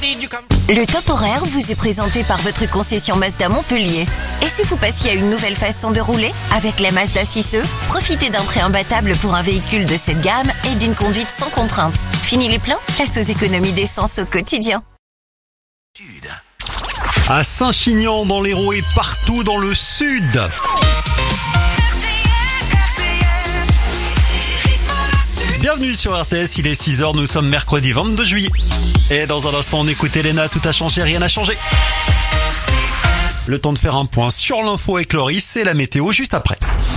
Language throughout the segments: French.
Le top horaire vous est présenté par votre concession Mazda Montpellier. Et si vous passiez à une nouvelle façon de rouler? Avec la Mazda 6e, profitez d'un prix imbattable pour un véhicule de cette gamme et d'une conduite sans contrainte. Fini les plans, place aux économies d'essence au quotidien. À Saint-Chinian dans l'Hérault et partout dans le sud. Bienvenue sur RTS, il est 6h, nous sommes mercredi 22 juillet. Et dans un instant, on écoute Elena, tout a changé, rien n'a changé. Le temps de faire un point sur l'info avec Loris et la météo juste après.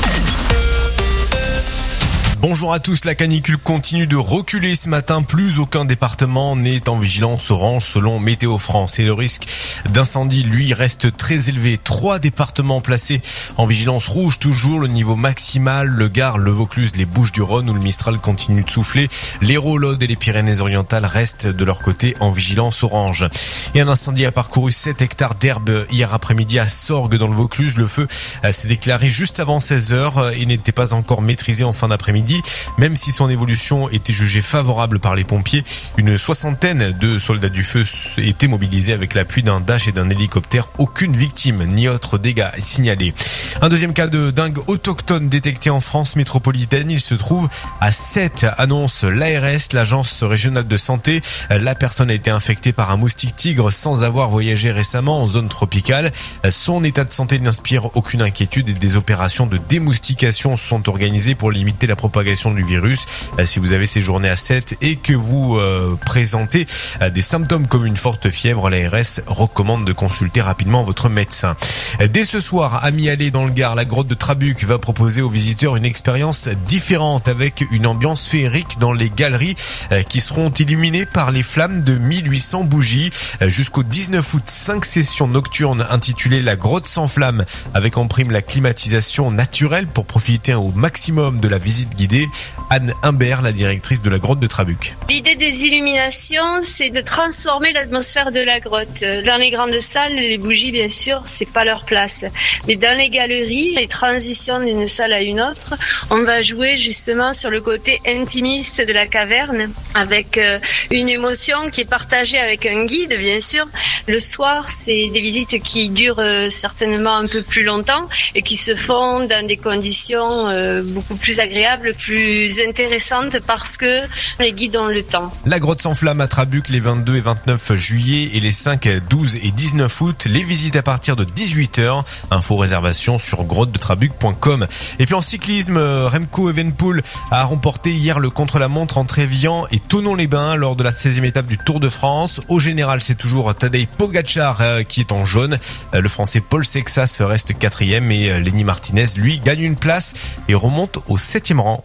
Bonjour à tous, la canicule continue de reculer ce matin. Plus aucun département n'est en vigilance orange selon Météo France. Et le risque d'incendie, lui, reste très élevé. 3 départements placés en vigilance rouge toujours. Le niveau maximal, le Gard, le Vaucluse, les Bouches-du-Rhône où le Mistral continue de souffler. L'Hérault, l'Aude et les Pyrénées-Orientales restent de leur côté en vigilance orange. Et un incendie a parcouru 7 hectares d'herbe hier après-midi à Sorgues dans le Vaucluse. Le feu s'est déclaré juste avant 16h et n'était pas encore maîtrisé en fin d'après-midi. Même si son évolution était jugée favorable par les pompiers, une 60aine de soldats du feu étaient mobilisés avec l'appui d'un Dash et d'un hélicoptère. Aucune victime ni autre dégât signalé. Un deuxième cas de dingue autochtone détecté en France métropolitaine. Il se trouve à 7, annonce l'ARS, l'agence régionale de santé. La personne a été infectée par un moustique tigre sans avoir voyagé récemment en zone tropicale. Son état de santé n'inspire aucune inquiétude et des opérations de démoustication sont organisées pour limiter la propagation du virus. Si vous avez séjourné à 7 et que vous présentez des symptômes comme une forte fièvre, l'ARS recommande de consulter rapidement votre médecin. Dès ce soir, à Mi-Allée dans le Gard, la grotte de Trabuc va proposer aux visiteurs une expérience différente avec une ambiance féerique dans les galeries qui seront illuminées par les flammes de 1800 bougies. Jusqu'au 19 août, 5 sessions nocturnes intitulées La grotte sans flamme avec en prime la climatisation naturelle pour profiter au maximum de la visite guidée. Anne Humbert, la directrice de la grotte de Trabuc. L'idée des illuminations, c'est de transformer l'atmosphère de la grotte. Dans les grandes salles, les bougies, bien sûr, c'est pas leur place. Mais dans les galeries, les transitions d'une salle à une autre, on va jouer justement sur le côté intimiste de la caverne, avec une émotion qui est partagée avec un guide, bien sûr. Le soir, c'est des visites qui durent certainement un peu plus longtemps et qui se font dans des conditions beaucoup plus agréables, plus intéressante parce que les guides ont le temps. La grotte sans flamme à Trabuc les 22 et 29 juillet et les 5, 12 et 19 août. Les visites à partir de 18h. Info réservation sur grottedetrabuc.com. Et puis en cyclisme, Remco Evenepoel a remporté hier le contre-la-montre entre Évian et Thonon-les-Bains lors de la 16e étape du Tour de France. Au général, c'est toujours Tadej Pogačar qui est en jaune. Le français Paul Sexas reste 4e et Lenny Martinez, lui, gagne une place et remonte au 7e rang.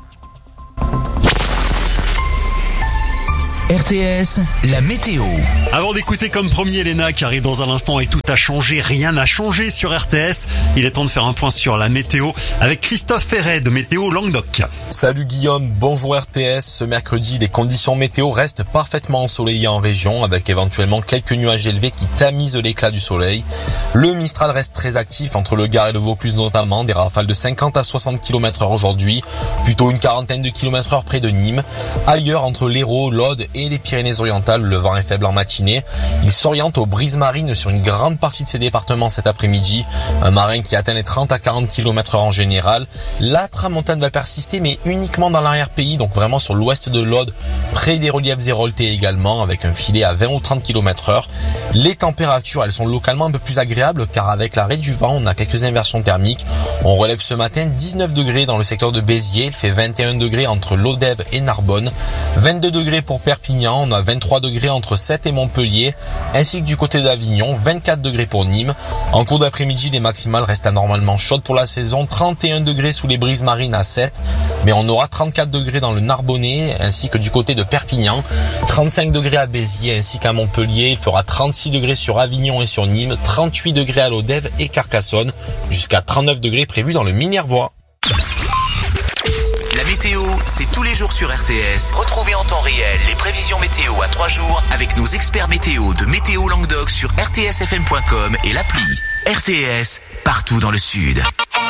RTS, la météo. Avant d'écouter comme premier Elena qui arrive dans un instant et tout a changé, rien n'a changé sur RTS. Il est temps de faire un point sur la météo avec Christophe Perret de Météo Languedoc. Salut Guillaume, bonjour RTS. Ce mercredi, les conditions météo restent parfaitement ensoleillées en région avec éventuellement quelques nuages élevés qui tamisent l'éclat du soleil. Le Mistral reste très actif entre le Gard et le Vaucluse notamment, des rafales de 50 à 60 km/h aujourd'hui, plutôt une quarantaine de km/h près de Nîmes. Ailleurs, entre l'Hérault, l'Aude et les Pyrénées-Orientales, le vent est faible en matinée. Il s'oriente aux brises marines sur une grande partie de ces départements cet après-midi. Un marin qui atteint les 30 à 40 km/h en général. La tramontane va persister, mais uniquement dans l'arrière-pays, donc vraiment sur l'ouest de l'Aude, près des reliefs héroltais également, avec un filet à 20 ou 30 km/h. Les températures, elles sont localement un peu plus agréables, car avec l'arrêt du vent, on a quelques inversions thermiques. On relève ce matin 19 degrés dans le secteur de Béziers, il fait 21 degrés entre Lodève et Narbonne, 22 degrés pour Perpignan, on a 23 degrés entre Sète et Montpellier, ainsi que du côté d'Avignon, 24 degrés pour Nîmes. En cours d'après-midi, les maximales restent anormalement chaudes pour la saison, 31 degrés sous les brises marines à Sète, mais on aura 34 degrés dans le Narbonnais, ainsi que du côté de Perpignan, 35 degrés à Béziers ainsi qu'à Montpellier, il fera 36 degrés sur Avignon et sur Nîmes, 38 degrés à Lodève et Carcassonne, jusqu'à 39 degrés prévus dans le Minervois. La météo, c'est tous les jours sur RTS. Retrouvez en temps réel les prévisions météo à 3 jours avec nos experts météo de Météo Languedoc sur rtsfm.com et l'appli. RTS, partout dans le sud.